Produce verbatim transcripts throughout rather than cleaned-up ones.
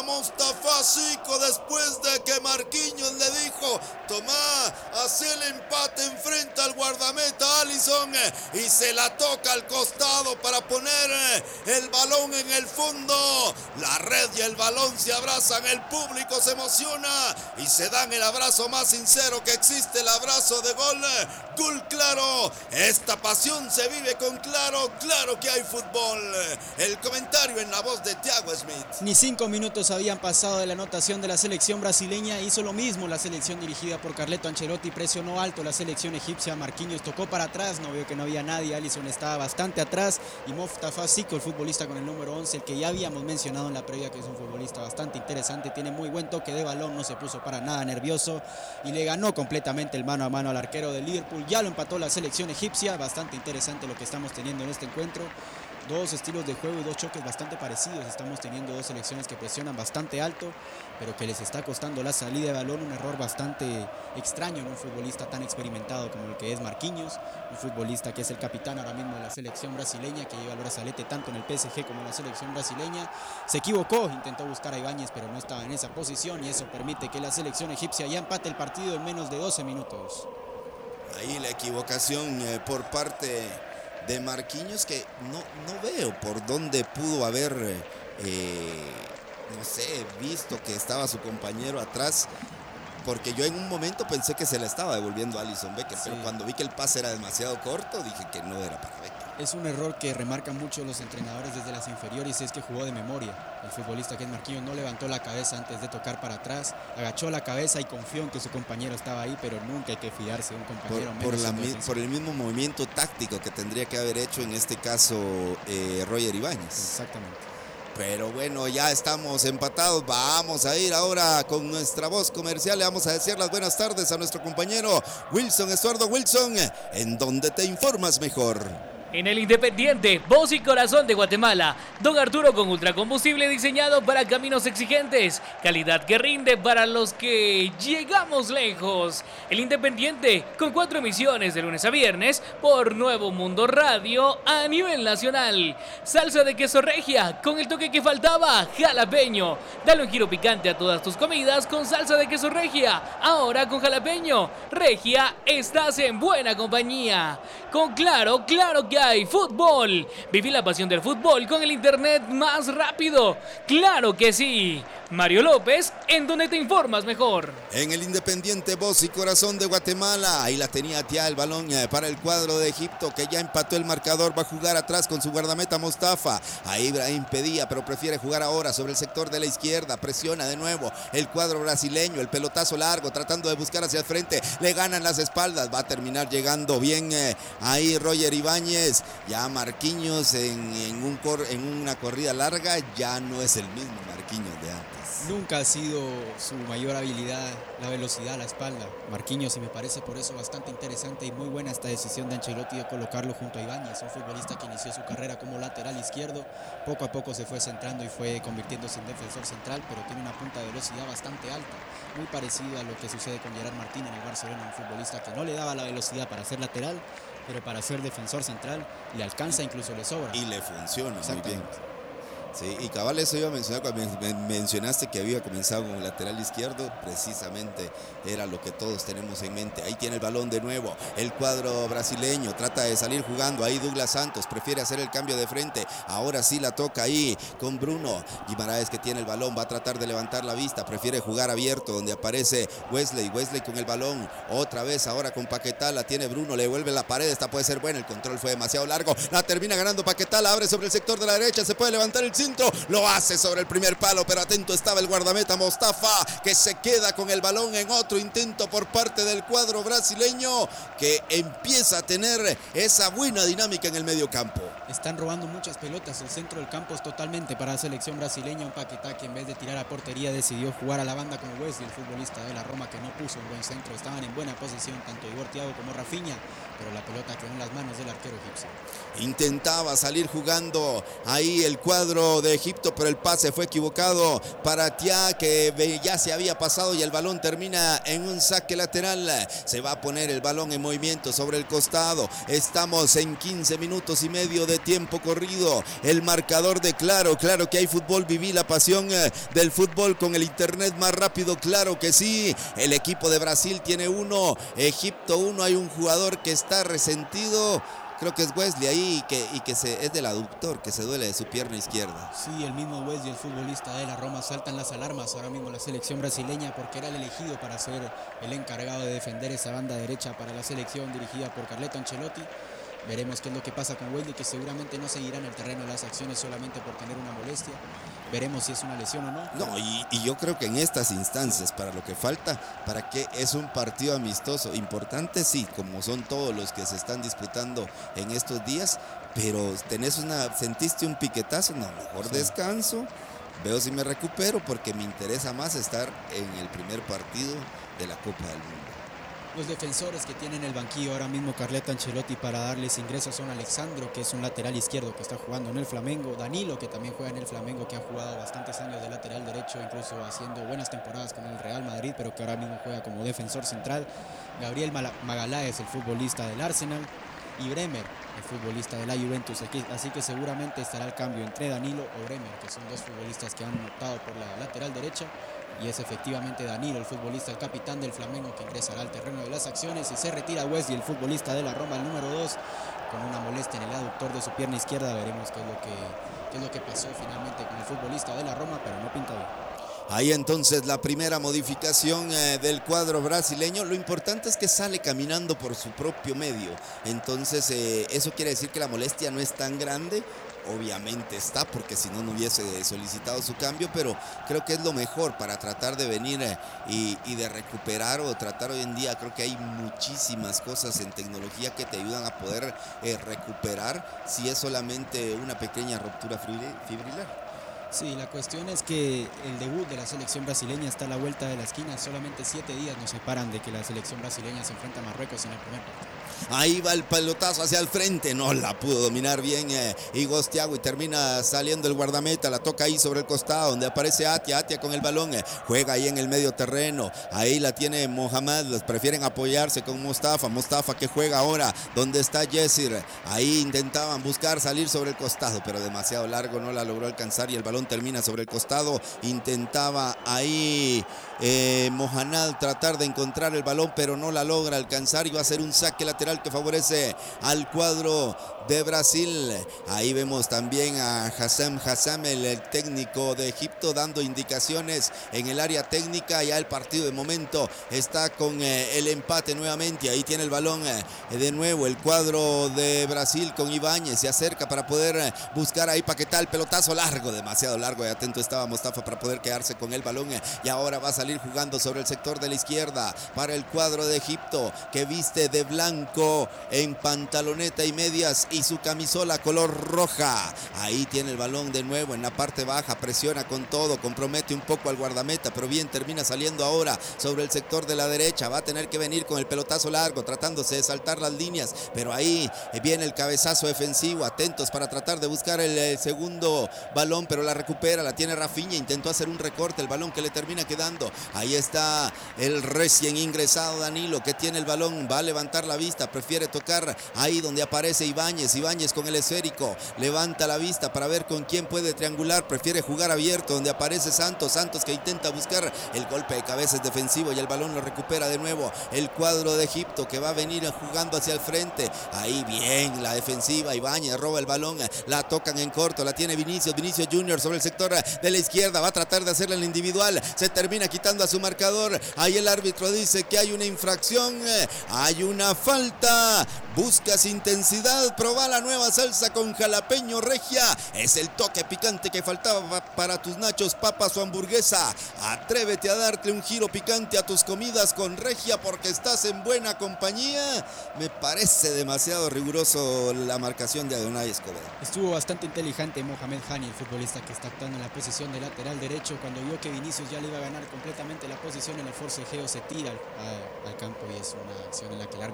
Mustafa Zico después de que Marquinhos le dijo: tomá, haz el empate enfrente al guardameta Alisson, y se la toca al costado para poner el balón en el fondo. La red y el balón se abrazan, el público se emociona y se dan el abrazo más sincero que existe, el abrazo de gol. Gol claro, esta pasión se vive con Claro, claro que hay fútbol. El comentario en la voz de Thiago Smith. Ni cinco minutos habían pasado de la anotación de la selección brasileña. Hizo lo mismo la selección dirigida por Carleto Ancelotti. Presionó alto la selección egipcia. Marquinhos tocó para atrás, no vio que no había nadie. Alisson estaba bastante atrás. Y Mustafa Zico, el futbolista con el número once, el que ya habíamos mencionado en la previa, que es un futbolista bastante interesante. Tiene muy buen toque de balón, no se puso para nada nervioso. Y le ganó completamente el mano a mano al arquero de Liverpool. Ya lo empató la selección egipcia. Bastante interesante lo que estamos teniendo en este encuentro. Dos estilos de juego y dos choques bastante parecidos. Estamos teniendo dos selecciones que presionan bastante alto, pero que les está costando la salida de balón. Un error bastante extraño en un futbolista tan experimentado como el que es Marquinhos, un futbolista que es el capitán ahora mismo de la selección brasileña, que lleva el brazalete tanto en el P S G como en la selección brasileña. Se equivocó, intentó buscar a Ibáñez, pero no estaba en esa posición, y eso permite que la selección egipcia ya empate el partido en menos de doce minutos. Ahí la equivocación eh, por parte de Marquinhos, que no, no veo por dónde pudo haber, eh, no sé, visto que estaba su compañero atrás, porque yo en un momento pensé que se le estaba devolviendo a Alisson Becker, sí. Pero cuando vi que el pase era demasiado corto, dije que no era para Becker. Es un error que remarcan mucho los entrenadores desde las inferiores, es que jugó de memoria. El futbolista que es Marquinhos no levantó la cabeza antes de tocar para atrás, agachó la cabeza y confió en que su compañero estaba ahí, pero nunca hay que fiarse de un compañero. Por, por, la, por el mismo movimiento táctico que tendría que haber hecho en este caso eh, Roger Ibáñez. Exactamente. Pero bueno, ya estamos empatados. Vamos a ir ahora con nuestra voz comercial. Le vamos a decir las buenas tardes a nuestro compañero Wilson Estuardo. Wilson, ¿en dónde te informas mejor? En el Independiente, voz y corazón de Guatemala, Don Arturo con ultracombustible diseñado para caminos exigentes, calidad que rinde para los que llegamos lejos. El Independiente, con cuatro emisiones de lunes a viernes por Nuevo Mundo Radio a nivel nacional. Salsa de queso regia, con el toque que faltaba, jalapeño. Dale un giro picante a todas tus comidas con salsa de queso regia, ahora con jalapeño. Regia, estás en buena compañía. Con Claro, claro que hay fútbol. Viví la pasión del fútbol con el internet más rápido. ¡Claro que sí! Mario López, en donde te informas mejor. En el Independiente, voz y corazón de Guatemala. Ahí la tenía ya el balón para el cuadro de Egipto, que ya empató el marcador. Va a jugar atrás con su guardameta Mustafa. Ahí Ibrahim pedía, pero prefiere jugar ahora sobre el sector de la izquierda. Presiona de nuevo el cuadro brasileño. El pelotazo largo, tratando de buscar hacia el frente. Le ganan las espaldas. Va a terminar llegando bien eh, ahí Roger Ibáñez. Ya Marquinhos en, en, un cor, en una corrida larga ya no es el mismo Marquinhos de antes. Nunca ha sido su mayor habilidad la velocidad a la espalda, Marquinhos, y me parece por eso bastante interesante y muy buena esta decisión de Ancelotti de colocarlo junto a Ibáñez, un futbolista que inició su carrera como lateral izquierdo, poco a poco se fue centrando y fue convirtiéndose en defensor central, pero tiene una punta de velocidad bastante alta, muy parecido a lo que sucede con Gerard Martín en el Barcelona, un futbolista que no le daba la velocidad para ser lateral, pero para ser defensor central le alcanza, incluso le sobra. Y le funciona muy bien. Sí, y cabal, eso iba a mencionar cuando mencionaste que había comenzado con el lateral izquierdo, precisamente era lo que todos tenemos en mente. Ahí tiene el balón de nuevo, el cuadro brasileño trata de salir jugando, ahí Douglas Santos prefiere hacer el cambio de frente, ahora sí la toca ahí con Bruno Guimaraes, que tiene el balón, va a tratar de levantar la vista, prefiere jugar abierto donde aparece Wesley, Wesley con el balón, otra vez ahora con Paquetá, la tiene Bruno, le vuelve la pared, esta puede ser buena, el control fue demasiado largo, la termina ganando Paquetá, la abre sobre el sector de la derecha, se puede levantar el centro, lo hace sobre el primer palo, pero atento estaba el guardameta Mustafa, que se queda con el balón en otro intento por parte del cuadro brasileño, que empieza a tener esa buena dinámica en el medio campo. Están robando muchas pelotas, el centro del campo es totalmente para la selección brasileña, un Paquetá que en vez de tirar a portería decidió jugar a la banda con Wesley, el futbolista de la Roma, que no puso un buen centro, estaban en buena posición tanto Igor Thiago como Rafinha, pero la pelota quedó en las manos del arquero egipcio. Intentaba salir jugando ahí el cuadro de Egipto, pero el pase fue equivocado para Tia, que ya se había pasado y el balón termina en un saque lateral. Se va a poner el balón en movimiento sobre el costado. Estamos en quince minutos y medio de de tiempo corrido. El marcador de Claro, claro que hay fútbol, viví la pasión eh, del fútbol con el internet más rápido, claro que sí. El equipo de Brasil tiene uno, Egipto uno, hay un jugador que está resentido. Creo que es Wesley ahí y que, y que se, es del aductor, que se duele de su pierna izquierda. Sí, el mismo Wesley, el futbolista de la Roma, saltan las alarmas ahora mismo la selección brasileña porque era el elegido para ser el encargado de defender esa banda derecha para la selección dirigida por Carleto Ancelotti. Veremos qué es lo que pasa con Wesley, que seguramente no seguirá en el terreno de las acciones solamente por tener una molestia. Veremos si es una lesión o no. No, y, y yo creo que en estas instancias, para lo que falta, para que es un partido amistoso, importante sí, como son todos los que se están disputando en estos días, pero tenés una, sentiste un piquetazo, no, mejor sí. Descanso, veo si me recupero, porque me interesa más estar en el primer partido de la Copa del Mundo. Los defensores que tienen el banquillo ahora mismo Carleto Ancelotti para darles ingresos son Alexandro, que es un lateral izquierdo que está jugando en el Flamengo, Danilo, que también juega en el Flamengo, que ha jugado bastantes años de lateral derecho, incluso haciendo buenas temporadas con el Real Madrid, pero que ahora mismo juega como defensor central, Gabriel Magaláes, el futbolista del Arsenal, y Bremer, el futbolista de la Juventus, así que seguramente estará el cambio entre Danilo o Bremer, que son dos futbolistas que han optado por la lateral derecha, y es efectivamente Danilo, el futbolista, el capitán del Flamengo, que ingresará al terreno de las acciones, y se retira Wesley, el futbolista de la Roma, el número dos, con una molestia en el aductor de su pierna izquierda. Veremos qué es lo que, qué es lo que pasó finalmente con el futbolista de la Roma, pero no pinta bien. Ahí entonces la primera modificación eh, del cuadro brasileño. Lo importante es que sale caminando por su propio medio. Entonces eh, eso quiere decir que la molestia no es tan grande. Obviamente está, porque si no, no hubiese solicitado su cambio, pero creo que es lo mejor para tratar de venir eh, y, y de recuperar o tratar hoy en día. Creo que hay muchísimas cosas en tecnología que te ayudan a poder eh, recuperar si es solamente una pequeña ruptura fibrilar. Sí, la cuestión es que el debut de la selección brasileña está a la vuelta de la esquina. Solamente siete días nos separan de que la selección brasileña se enfrenta a Marruecos en el primer partido. Ahí va el pelotazo hacia el frente, no la pudo dominar bien eh, Igor Thiago, y termina saliendo el guardameta, la toca ahí sobre el costado donde aparece Atia, Atia con el balón, eh, juega ahí en el medio terreno, ahí la tiene Mohamed, los prefieren apoyarse con Mustafa, Mustafa que juega ahora donde está Yesir, ahí intentaban buscar salir sobre el costado, pero demasiado largo, no la logró alcanzar y el balón termina sobre el costado. Intentaba ahí eh, Mohamed tratar de encontrar el balón, pero no la logra alcanzar y va a ser un saque lateral que favorece al cuadro de Brasil. Ahí vemos también a Hassam Hassam, el, el técnico de Egipto, dando indicaciones en el área técnica. Ya el partido de momento está con eh, el empate nuevamente. Ahí tiene el balón eh, de nuevo el cuadro de Brasil con Ibáñez. Se acerca para poder eh, buscar ahí Paquetá, el pelotazo largo, demasiado largo, y atento estaba Mustafa para poder quedarse con el balón. Eh, y ahora va a salir jugando sobre el sector de la izquierda para el cuadro de Egipto, que viste de blanco en pantaloneta y medias y su camisola color roja. Ahí tiene el balón de nuevo en la parte baja, presiona con todo, compromete un poco al guardameta, pero bien, termina saliendo ahora sobre el sector de la derecha. Va a tener que venir con el pelotazo largo, tratándose de saltar las líneas, pero ahí viene el cabezazo defensivo, atentos para tratar de buscar el, el segundo balón, pero la recupera, la tiene Rafinha, intentó hacer un recorte, el balón que le termina quedando. Ahí está el recién ingresado Danilo, que tiene el balón, va a levantar la vista, prefiere tocar ahí donde aparece Ibáñez, Ibáñez con el esférico, levanta la vista para ver con quién puede triangular, prefiere jugar abierto donde aparece Santos, Santos que intenta buscar el golpe de cabeza, es defensivo y el balón lo recupera de nuevo el cuadro de Egipto, que va a venir jugando hacia el frente. Ahí bien la defensiva, Ibáñez roba el balón, la tocan en corto, la tiene Vinicius, Vinicius Junior sobre el sector de la izquierda, va a tratar de hacerle el individual, se termina quitando a su marcador. Ahí el árbitro dice que hay una infracción, hay una falta, buscas intensidad, proba la nueva salsa con jalapeño regia, es el toque picante que faltaba para tus nachos, papas o hamburguesa. Atrévete a darte un giro picante a tus comidas con regia, porque estás en buena compañía. Me parece demasiado riguroso la marcación de Adonai Escobar. Estuvo bastante inteligente Mohamed Hani, el futbolista que está actuando en la posición de lateral derecho. Cuando vio que Vinicius ya le iba a ganar completamente la posición en el forcejeo, se tira al, al campo, y es una acción en la que el árbitro no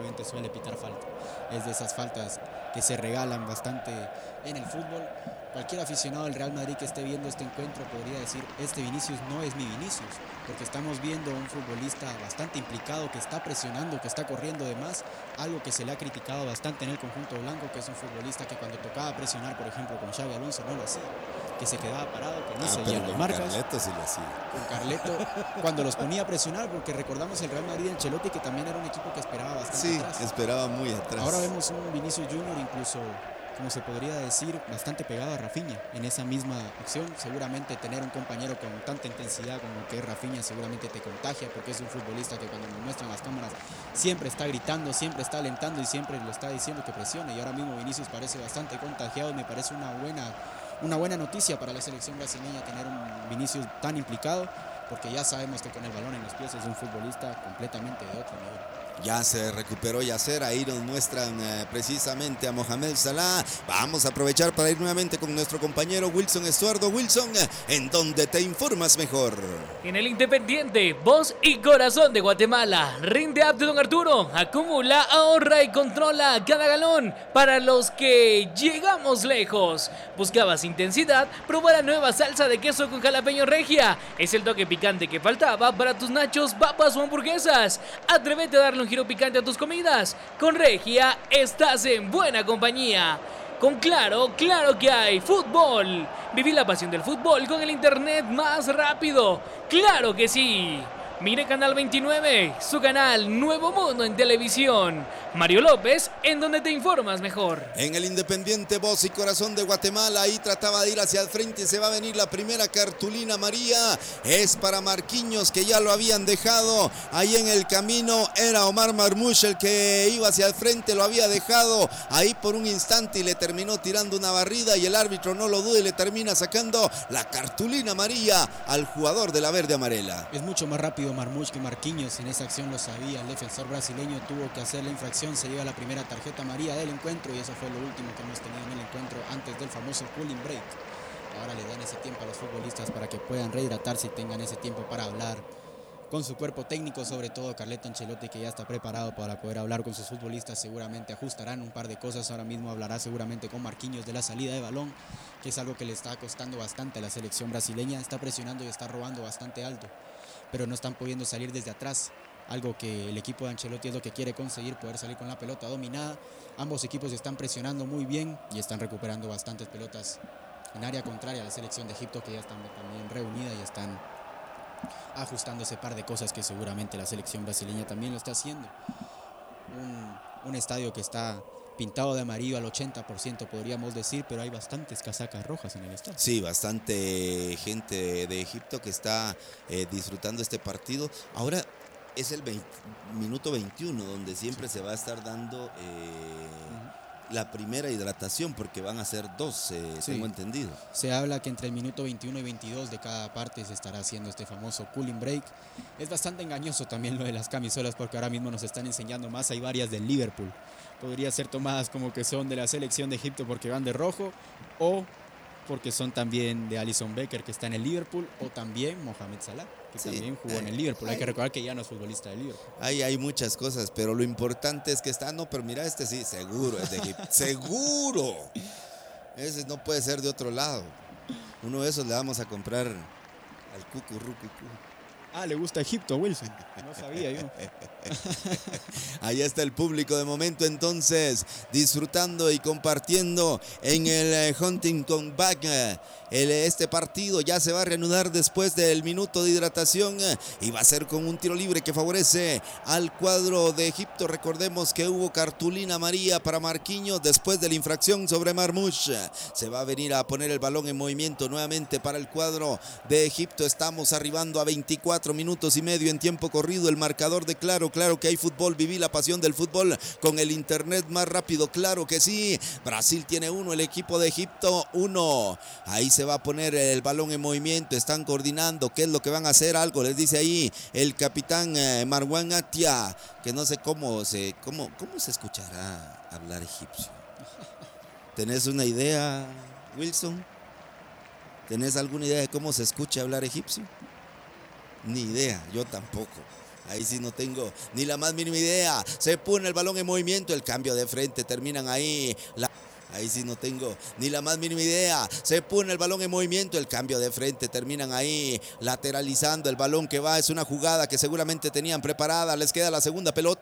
normalmente suele pitar falta. Es de esas faltas que se regalan bastante en el fútbol. Cualquier aficionado del Real Madrid que esté viendo este encuentro podría decir, este Vinicius no es mi Vinicius, porque estamos viendo un futbolista bastante implicado, que está presionando, que está corriendo de más, algo que se le ha criticado bastante en el conjunto blanco, que es un futbolista que cuando tocaba presionar, por ejemplo, con Xabi Alonso no lo hacía, que se quedaba parado, que no Ah, seguía pero las con marcas. Carleto sí lo hacía. Con Carleto, cuando los ponía a presionar, porque recordamos el Real Madrid de Ancelotti, que también era un equipo que esperaba bastante Sí, atrás. esperaba muy atrás. Ahora vemos un Vinicius Junior incluso, como se podría decir, bastante pegado a Rafinha en esa misma acción. Seguramente tener un compañero con tanta intensidad como que es Rafinha seguramente te contagia, porque es un futbolista que cuando nos muestran las cámaras siempre está gritando, siempre está alentando y siempre lo está diciendo que presione. Y ahora mismo Vinicius parece bastante contagiado y me parece una buena, una buena noticia para la selección brasileña tener un Vinicius tan implicado, porque ya sabemos que con el balón en los pies es un futbolista completamente de otro nivel. Ya se recuperó Yasser, ahí nos muestran eh, precisamente a Mohamed Salah. Vamos a aprovechar para ir nuevamente con nuestro compañero Wilson Estuardo. Wilson, ¿en dónde te informas mejor? En el Independiente, voz y corazón de Guatemala. Rinde apto Don Arturo, acumula, ahorra y controla cada galón. Para los que llegamos lejos. Buscabas intensidad, prueba la nueva salsa de queso con jalapeño regia. Es el toque picante que faltaba para tus nachos, papas o hamburguesas. Atrévete a darle un giro picante a tus comidas. Con Regia estás en buena compañía. Con Claro, claro que hay fútbol. Viví la pasión del fútbol con el internet más rápido. ¡Claro que sí! Mire Canal veintinueve, su canal Nuevo Mundo en televisión. Mario López, en donde te informas mejor. En el Independiente, voz y corazón de Guatemala, ahí trataba de ir hacia el frente. Se va a venir la primera cartulina amarilla. Es para Marquinhos, que ya lo habían dejado ahí en el camino. Era Omar Marmoush el que iba hacia el frente, lo había dejado ahí por un instante y le terminó tirando una barrida. Y el árbitro no lo duda y le termina sacando la cartulina amarilla al jugador de la verde amarela. Es mucho más rápido Marmoush que Marquinhos, en esa acción lo sabía. El defensor brasileño tuvo que hacer la infracción, se lleva la primera tarjeta amarilla del encuentro y eso fue lo último que hemos tenido en el encuentro antes del famoso cooling break. Ahora le dan ese tiempo a los futbolistas para que puedan rehidratarse y tengan ese tiempo para hablar con su cuerpo técnico, sobre todo Carleto Ancelotti, que ya está preparado para poder hablar con sus futbolistas. Seguramente ajustarán un par de cosas. Ahora mismo hablará seguramente con Marquinhos de la salida de balón, que es algo que le está costando bastante a la selección brasileña. Está presionando y está robando bastante alto, pero no están pudiendo salir desde atrás, algo que el equipo de Ancelotti es lo que quiere conseguir, poder salir con la pelota dominada. Ambos equipos están presionando muy bien y están recuperando bastantes pelotas en área contraria a la selección de Egipto, que ya están también reunida y están ajustando ese par de cosas que seguramente la selección brasileña también lo está haciendo. Un, un estadio que está pintado de amarillo al ochenta por ciento podríamos decir, pero hay bastantes casacas rojas en el estadio. Sí, bastante gente de Egipto que está eh, disfrutando este partido. Ahora es el veinte, minuto veintiuno, donde siempre se va a estar dando eh, uh-huh. la primera hidratación, porque van a ser dos, eh, sí. tengo entendido. Se habla que entre el minuto veintiuno y veintidós de cada parte se estará haciendo este famoso cooling break. Es bastante engañoso también lo de las camisolas, porque ahora mismo nos están enseñando más. Hay varias del Liverpool. Podría ser tomadas como que son de la selección de Egipto porque van de rojo, o porque son también de Alisson Becker, que está en el Liverpool, o también Mohamed Salah, que sí, también jugó hay, en el Liverpool. Hay, hay que recordar que ya no es futbolista del Liverpool. Hay, hay muchas cosas, pero lo importante es que está, no, pero mira, este sí, seguro es de Egipto. ¡Seguro! Ese no puede ser de otro lado. Uno de esos le vamos a comprar al cucurrucucú. Ah, le gusta Egipto, Wilson. No sabía yo. Ahí está el público de momento, entonces, disfrutando y compartiendo en el Huntington Back. El, este partido ya se va a reanudar después del minuto de hidratación y va a ser con un tiro libre que favorece al cuadro de Egipto. Recordemos que hubo cartulina amarilla para Marquinhos después de la infracción sobre Marmoush. Se va a venir a poner el balón en movimiento nuevamente para el cuadro de Egipto. Estamos arribando a veinticuatro minutos y medio en tiempo corrido. El marcador de Claro, claro que hay fútbol. Viví la pasión del fútbol con el internet más rápido. Claro que sí. Brasil tiene uno, el equipo de Egipto uno. Ahí se va a poner el balón en movimiento. Están coordinando qué es lo que van a hacer. Algo les dice ahí el capitán eh, Marwan Atia, que no sé cómo se, cómo, cómo se escuchará hablar egipcio. ¿Tenés una idea, Wilson? ¿Tenés alguna idea de cómo se escucha hablar egipcio? Ni idea, yo tampoco. Ahí sí no tengo ni la más mínima idea. Se pone el balón en movimiento, el cambio de frente, terminan ahí. La... Ahí sí no tengo ni la más mínima idea. Se pone el balón en movimiento, el cambio de frente, terminan ahí lateralizando el balón que va. Es una jugada que seguramente tenían preparada. Les queda la segunda pelota.